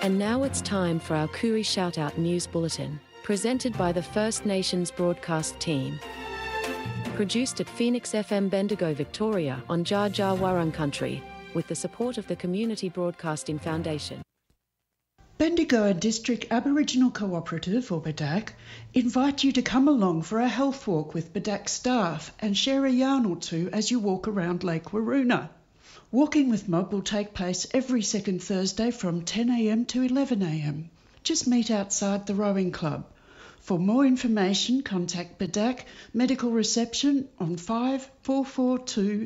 And now it's time for our Koori Shoutout News Bulletin, presented by the First Nations broadcast team. Produced at Phoenix FM Bendigo, Victoria on Dja Dja Wurrung Country, with the support of the Community Broadcasting Foundation. Bendigo District Aboriginal Cooperative, or BADAC, invite you to come along for a health walk with BADAC staff and share a yarn or two as you walk around Lake Waroona. Walking with Mob will take place every second Thursday from 10 a.m. to 11 a.m. Just meet outside the rowing club. For more information, contact BADAC Medical Reception on 5442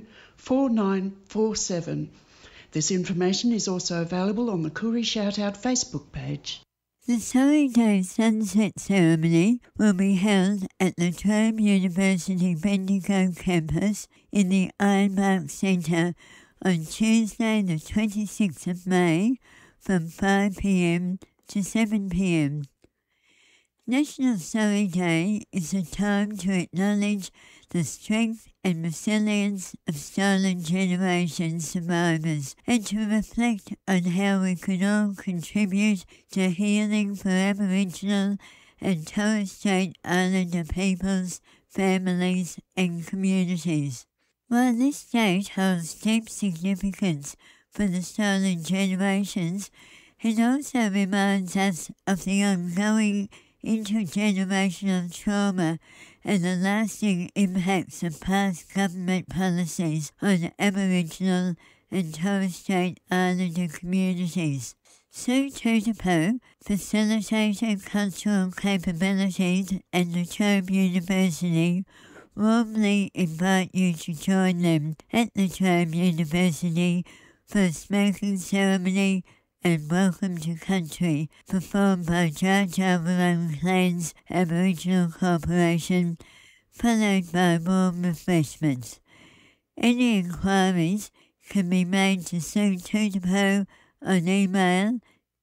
4947. This information is also available on the Koori Shoutout Facebook page. The Surrey Day Sunset Ceremony will be held at the Latrobe University Bendigo campus in the Ironbark Centre on Tuesday the 26th of May from 5 p.m. to 7 p.m. National Surrey Day is a time to acknowledge the strength and resilience of stolen generation survivors and to reflect on how we can all contribute to healing for Aboriginal and Torres Strait Islander peoples, families and communities. While this date holds deep significance for the stolen generations, it also reminds us of the ongoing intergenerational trauma and the lasting impacts of past government policies on Aboriginal and Torres Strait Islander communities. Sue Tutapo, Facilitator Cultural Capabilities at Latrobe University, warmly invite you to join them at Latrobe University for a smoking ceremony and Welcome to Country performed by Dja Dja Wurrung Clans Aboriginal Corporation, followed by warm refreshments. Any inquiries can be made to Sue Tutapo on email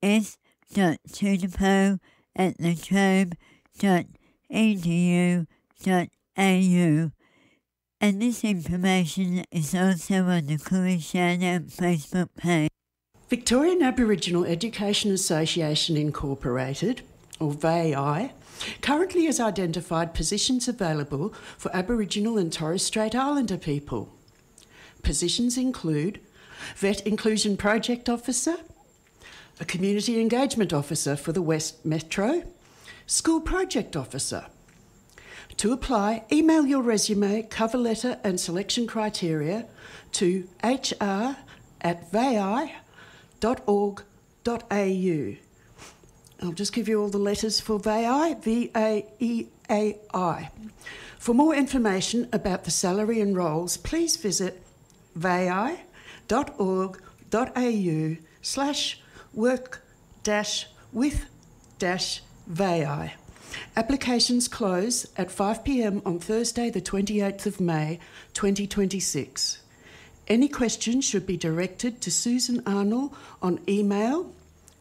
s.tutapo@latrobe.edu.au, and this information is also on the Koori Shoutout Facebook page. Victorian Aboriginal Education Association Incorporated, or VAI, currently has identified positions available for Aboriginal and Torres Strait Islander people. Positions include Vet Inclusion Project Officer, a Community Engagement Officer for the West Metro, School Project Officer. To apply, email your resume, cover letter and selection criteria to hr@vai.org.au. I'll just give you all the letters for VAI, VAEAI. For more information about the salary and roles, please visit vai.org.au/work-with-VAI. Applications close at 5 p.m. on Thursday the 28th of May 2026. Any questions should be directed to Susan Arnold on email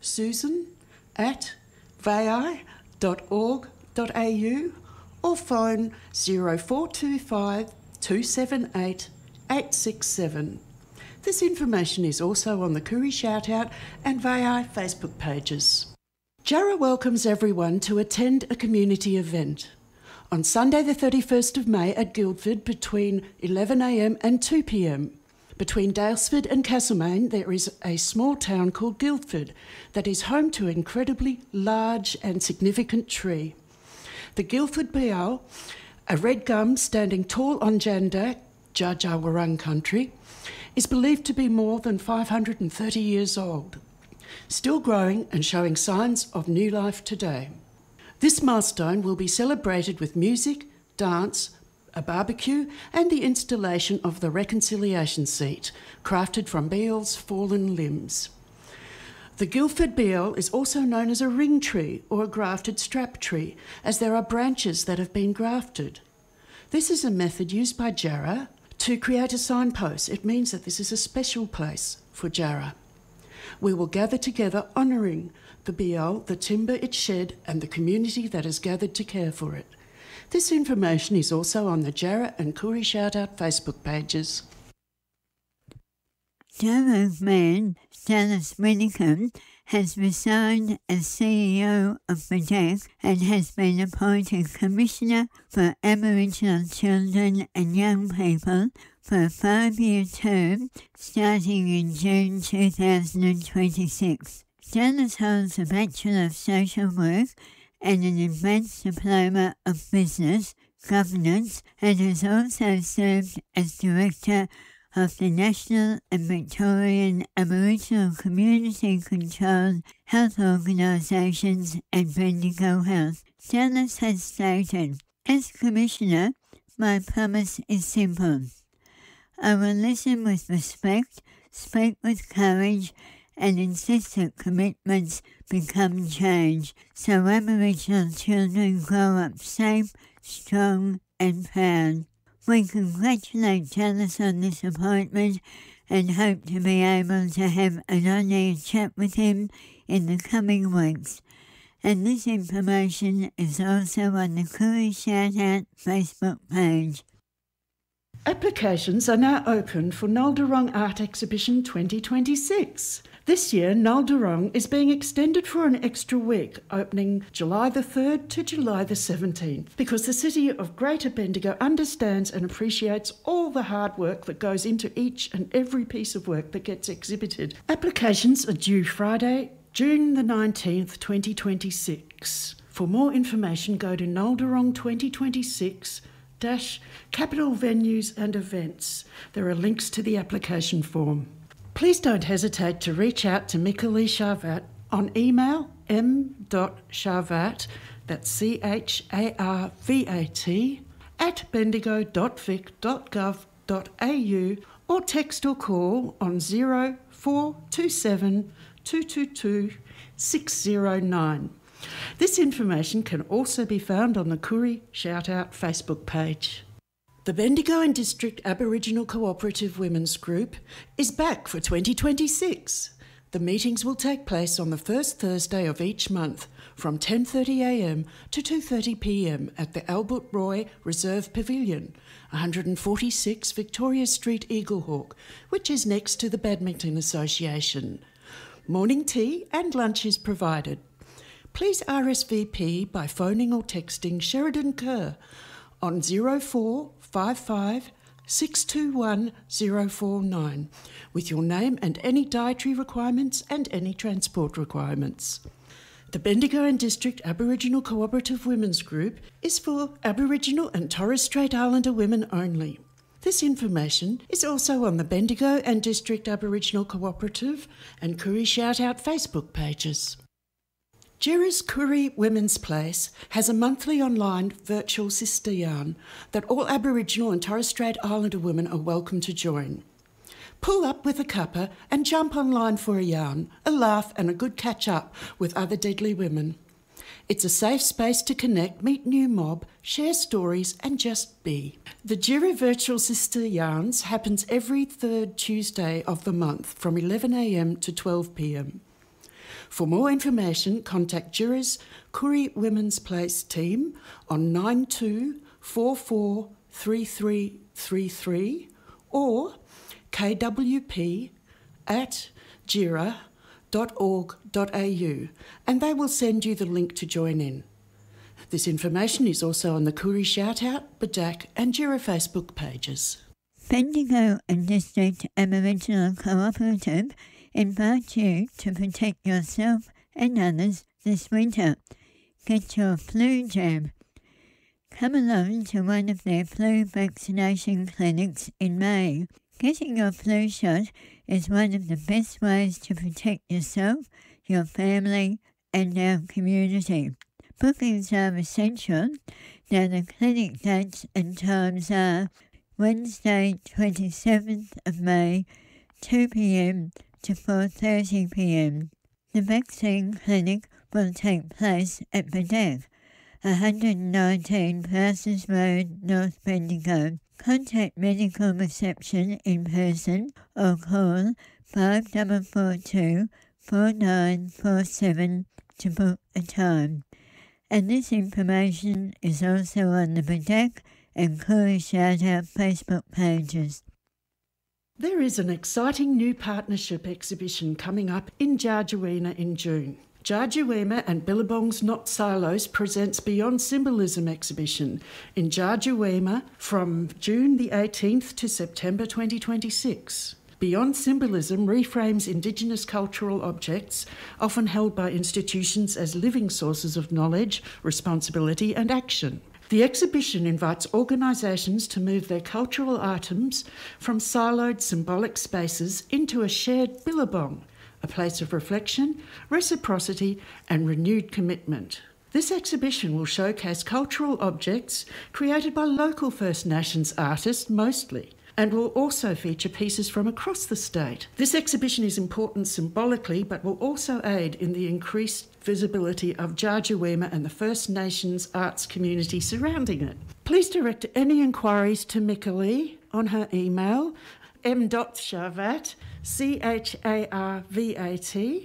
susan@vai.org.au or phone 0425 278 867. This information is also on the Koori Shoutout and VAI Facebook pages. Jarrah welcomes everyone to attend a community event on Sunday the 31st of May at Guildford between 11 a.m. and 2 p.m. Between Daylesford and Castlemaine, there is a small town called Guildford that is home to an incredibly large and significant tree. The Guildford Beal, a red gum standing tall on Jandak, Dja Dja Wurrung Country, is believed to be more than 530 years old, still growing and showing signs of new life today. This milestone will be celebrated with music, dance, a barbecue and the installation of the reconciliation seat, crafted from Beal's fallen limbs. The Guildford Beal is also known as a ring tree or a grafted strap tree, as there are branches that have been grafted. This is a method used by Jarrah to create a signpost. It means that this is a special place for Jarrah. We will gather together honouring the Beal, the timber it shed and the community that has gathered to care for it. This information is also on the Jarrah and Koori Shoutout Facebook pages. Durham Mayor Dallas Widdicombe has resigned as CEO of BEDEC and has been appointed Commissioner for Aboriginal Children and Young People for a 5-year term starting in June 2026. Dallas holds a Bachelor of Social Work and an Advanced Diploma of Business Governance and has also served as Director of the National and Victorian Aboriginal Community-Controlled Health Organisations and Bendigo Health. Dallas has stated, "As Commissioner, my promise is simple. I will listen with respect, speak with courage, and insist that commitments become change so Aboriginal children grow up safe, strong and proud." We congratulate Dallas on this appointment and hope to be able to have an on-air chat with him in the coming weeks. And this information is also on the Koori Shoutout Facebook page. Applications are now open for Nalderong Art Exhibition 2026. This year, Nalderong is being extended for an extra week, opening July the 3rd to July the 17th, because the City of Greater Bendigo understands and appreciates all the hard work that goes into each and every piece of work that gets exhibited. Applications are due Friday, June the 19th, 2026. For more information, go to Nalderong 2026-Capital Venues and Events. There are links to the application form. Please don't hesitate to reach out to Mikalee Sharvat on email m.sharvat, that's CHARVAT, @bendigo.vic.gov.au or text or call on 0427 222 609. This information can also be found on the Koori Shoutout Facebook page. The Bendigo and District Aboriginal Cooperative Women's Group is back for 2026. The meetings will take place on the first Thursday of each month from 10:30am to 2:30pm at the Albert Roy Reserve Pavilion, 146 Victoria Street, Eaglehawk, which is next to the Badminton Association. Morning tea and lunch is provided. Please RSVP by phoning or texting Sheridan Kerr on 0455 621 049 with your name and any dietary requirements and any transport requirements. The Bendigo and District Aboriginal Cooperative Women's Group is for Aboriginal and Torres Strait Islander women only. This information is also on the Bendigo and District Aboriginal Cooperative and Koori Shoutout Facebook pages. Jira's Koori Women's Place has a monthly online virtual sister yarn that all Aboriginal and Torres Strait Islander women are welcome to join. Pull up with a cuppa and jump online for a yarn, a laugh and a good catch-up with other deadly women. It's a safe space to connect, meet new mob, share stories and just be. The Jira Virtual Sister Yarns happens every third Tuesday of the month from 11am to 12pm. For more information, contact Jira's Koori Women's Place team on 92443333 or kwp@jira.org.au and they will send you the link to join in. This information is also on the Koori Shoutout, BEDEC and Jira Facebook pages. Bendigo and District Aboriginal Cooperative invite you to protect yourself and others this winter. Get your flu jab. Come along to one of their flu vaccination clinics in May. Getting your flu shot is one of the best ways to protect yourself, your family and our community. Bookings are essential. Now the clinic dates and times are Wednesday 27th of May, 2pm to 4:30pm. The vaccine clinic will take place at BEDEC, 119 Parsons Road, North Bendigo. Contact medical reception in person or call 5442 4947 to book a time. And this information is also on the BEDEC and Koori Shoutout Facebook pages. There is an exciting new partnership exhibition coming up in Jarjaweena in June. Jarjaweena and Billabong's Not Silos presents Beyond Symbolism exhibition in Jarjaweena from June the 18th to September 2026. Beyond Symbolism reframes Indigenous cultural objects, often held by institutions as living sources of knowledge, responsibility and action. The exhibition invites organisations to move their cultural items from siloed symbolic spaces into a shared billabong, a place of reflection, reciprocity and renewed commitment. This exhibition will showcase cultural objects created by local First Nations artists mostly, and will also feature pieces from across the state. This exhibition is important symbolically, but will also aid in the increased visibility of Jarjaweena and the First Nations arts community surrounding it. Please direct any inquiries to Mikalee on her email, m.charvat, charvat,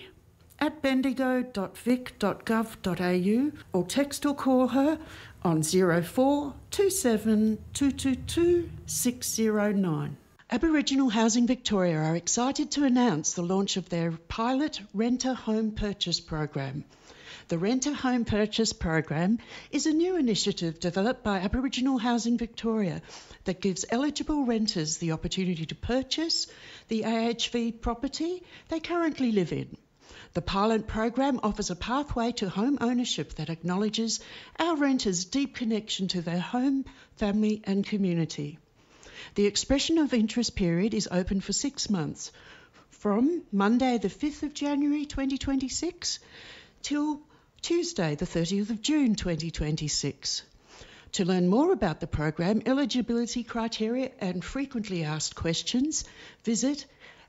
@bendigo.vic.gov.au, or text or call her on 04 27 222 609. Aboriginal Housing Victoria are excited to announce the launch of their pilot Renter Home Purchase Program. The Renter Home Purchase Program is a new initiative developed by Aboriginal Housing Victoria that gives eligible renters the opportunity to purchase the AHV property they currently live in. The pilot program offers a pathway to home ownership that acknowledges our renters' deep connection to their home, family and community. The expression of interest period is open for 6 months, from Monday the 5th of January 2026 till Tuesday the 30th of June 2026. To learn more about the program, eligibility criteria and frequently asked questions, visit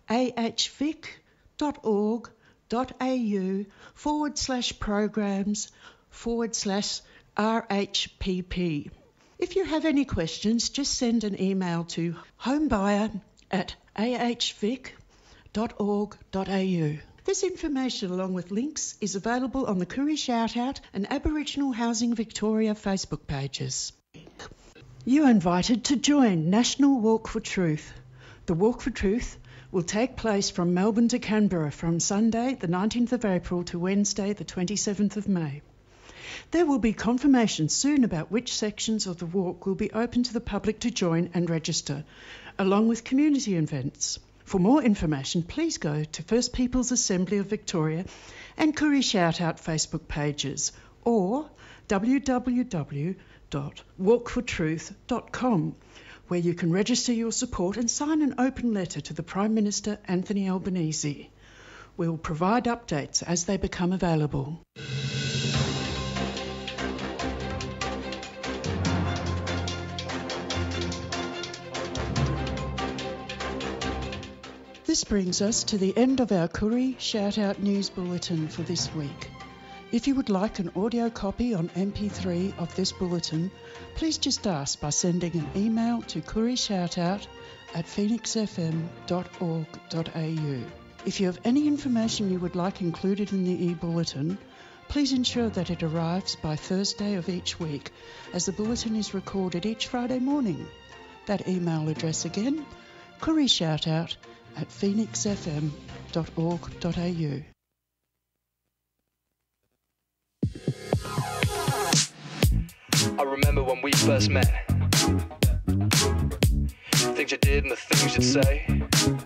ahvic.org.au/programs/RHPP. If you have any questions, just send an email to homebuyer@ahvic.org.au. This information, along with links, is available on the Koori Shoutout and Aboriginal Housing Victoria Facebook pages. You are invited to join National Walk for Truth. The Walk for Truth will take place from Melbourne to Canberra from Sunday the 19th of April to Wednesday the 27th of May. There will be confirmation soon about which sections of the walk will be open to the public to join and register, along with community events. For more information, please go to First Peoples Assembly of Victoria and Koori Shoutout Facebook pages, or www.walkfortruth.com, where you can register your support and sign an open letter to the Prime Minister Anthony Albanese. We will provide updates as they become available. This brings us to the end of our Koori Shoutout News Bulletin for this week. If you would like an audio copy on MP3 of this bulletin, please just ask by sending an email to koorishoutout@phoenixfm.org.au. If you have any information you would like included in the e-bulletin, please ensure that it arrives by Thursday of each week, as the bulletin is recorded each Friday morning. That email address again, koorishoutout@phoenixfm.org.au. I remember when we first met, things you did and the things you'd say.